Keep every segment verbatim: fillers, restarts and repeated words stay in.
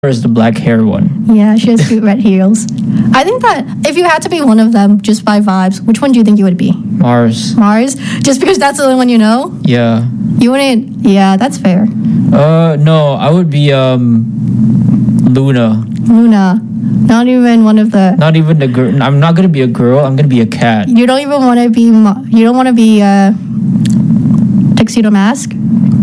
is the black hair one. Yeah, she has cute red heels. I think that if you had to be one of them just by vibes, which one do you think you would be? Mars. Mars? Just because that's the only one you know? Yeah. You wouldn't? Yeah, that's fair. Uh, no, I would be um, Luna. Luna. Not even one of the... Not even the girl. I'm not gonna be a girl. I'm gonna be a cat. You don't even want to be... Mo- you don't want to be uh, Tuxedo Mask?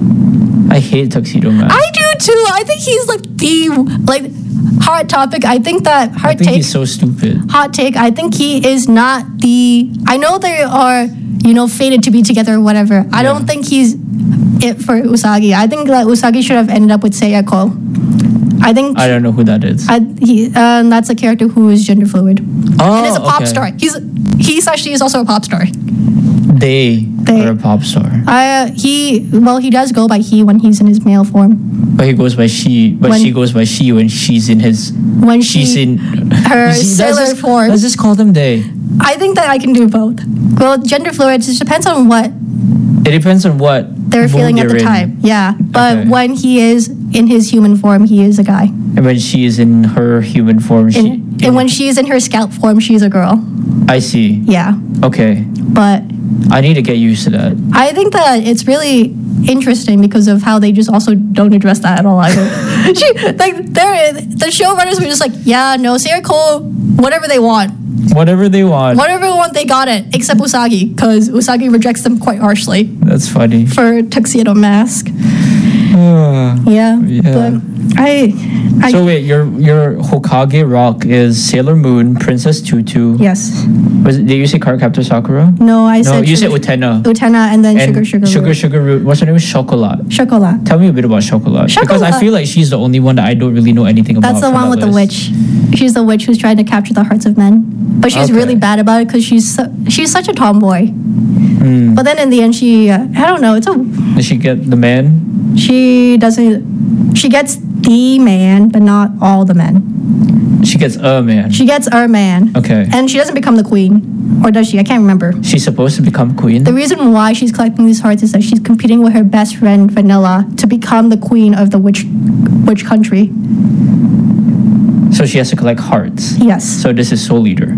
I hate Tuxedo Mask. I do too. I think he's like the like hot topic. I think that hot I think take. he's so stupid. Hot take. I think he is not the. I know they are, you know, fated to be together or whatever. I Yeah. don't think he's it for Usagi. I think that Usagi should have ended up with Sayako. I think. I don't know who that is. I, he um, that's a character who is gender fluid Oh, and is a pop okay. star. He's he's actually is also a pop star. They, They. are a pop star. Uh, he well he does go by he when he's in his male form. But he goes by she. But When- she goes by she when she's in his. When She's she, in her You see, let's sailor just- form. Let's just call them they. I think that I can do both. Well, gender fluid just depends on what It depends on what they're mood feeling at they're the in. time. Yeah, but Okay. when he is in his human form, he is a guy. And when she is in her human form, she. And, and when she is in her scout form, she's a girl. I see. Yeah, Okay. but I need to get used to that. I think that it's really interesting because of how they just also don't address that at all either. she, like, they're, the showrunners were just like, yeah, no, Sarah Cole, whatever they want. Whatever they want. Whatever they want, they got it, except Usagi, because Usagi rejects them quite harshly That's funny. for Tuxedo Mask. Uh, Yeah, Yeah. but I, I so wait, your your Hokage rock is Sailor Moon, Princess Tutu. yes, Was it, did you say Cardcaptor Sakura? no, I No, said you said sugar, Utena. Utena, and then And sugar, sugar, sugar, root. sugar root. What's her name? Chocolat. Chocolat. Tell me a bit about Chocolat. Because I Chocolat- feel like she's the only one that I don't really know anything about. That's the from one that with the list. witch. She's the witch who's trying to capture the hearts of men, but she's Okay. really bad about it because she's su- she's such a tomboy. Mm. But then in the end, she uh, I don't know. It's a Did she get the man? she doesn't. She gets the man, but not all the men. She gets a man. She gets her man, Okay. and she doesn't become the queen, or does she? I can't remember. She's supposed to become queen. The reason why she's collecting these hearts is that she's competing with her best friend Vanilla to become the queen of the witch witch country. So she has to collect hearts. Yes. So this is Soul Eater.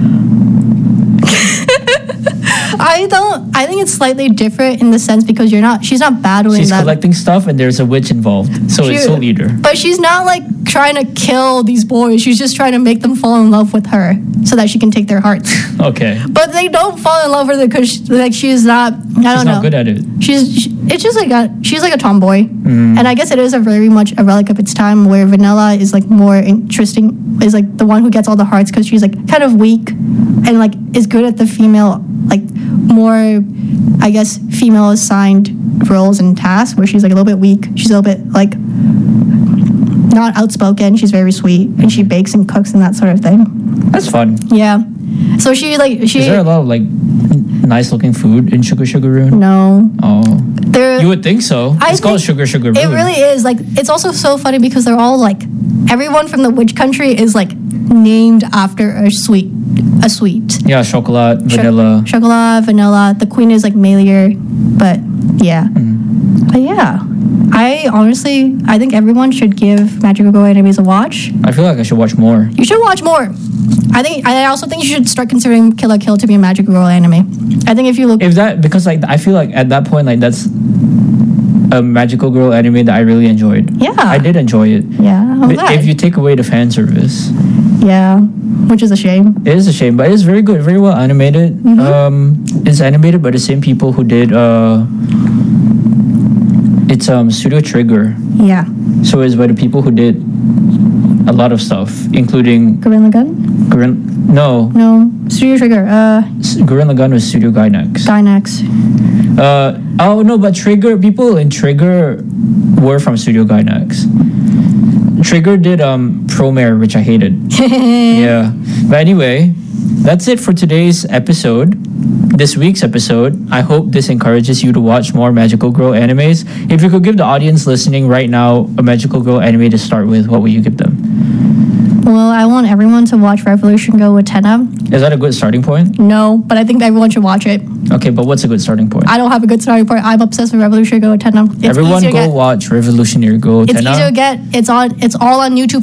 I don't I think it's slightly different in the sense because you're not she's not battling She's them. collecting stuff and there's a witch involved. So it's She- Soul Eater. But she's not like trying to kill these boys. She's just trying to make them fall in love with her so that she can take their hearts. Okay. But they don't fall in love with her because she, like she's not I don't She's know. not good at it. She's she, it's just like a she's like a tomboy, Mm. and I guess it is a very much a relic of its time where Vanilla is like more interesting, is like the one who gets all the hearts because she's like kind of weak, and like is good at the female like more, I guess female assigned roles and tasks where she's like a little bit weak. She's a little bit like not outspoken. She's very sweet and she bakes and cooks and that sort of thing. That's fun. Yeah, so she like she Is there a lot of like nice looking food in Sugar Sugar Rune? no. Oh. There, You would think so. I It's called think Sugar Sugar Rune. It really is. Like, it's also so funny because they're all like, everyone from the witch country is like named after a sweet, a sweet. Yeah, chocolate, Cho- vanilla. Chocolate, vanilla. The queen is like Melior, but yeah. Mm. But yeah. I honestly, I think everyone should give Magical Girl Enemies a watch. I feel like I should watch more. You should watch more. I think. I also think you should start considering Kill la Kill to be a Magical Girl anime. I think if you look, If that, because like I feel like at that point, like that's a magical girl anime that I really enjoyed. yeah, I did enjoy it. Yeah, I'm But glad. if you take away the fan service, yeah, which is a shame. it is a shame, but it's very good, very well animated. Mhm. Um, it's animated by the same people who did uh, it's um Studio Trigger, Yeah, so it's by the people who did a lot of stuff, including Gurren Lagann. Gurren. No, No, Studio Trigger. Uh, S- Gurren Lagann was Studio Gainax. Dynax. Uh, oh no, but Trigger people in Trigger were from Studio Gainax. Trigger did um Promare, which I hated. Yeah, but anyway, that's it for today's episode. This week's episode. I hope this encourages you to watch more Magical Girl animes. If you could give the audience listening right now a Magical Girl anime to start with, what would you give them? Well, I want everyone to watch Revolution Go with Tenna. Is that a good starting point? No, but I think everyone should watch it. Okay, but what's a good starting point? I don't have a good starting point. I'm obsessed with Revolutionary Go Tenna. It's Everyone easier to go get. watch Revolutionary Go It's Tenna. easier to get. It's on. It's all on YouTube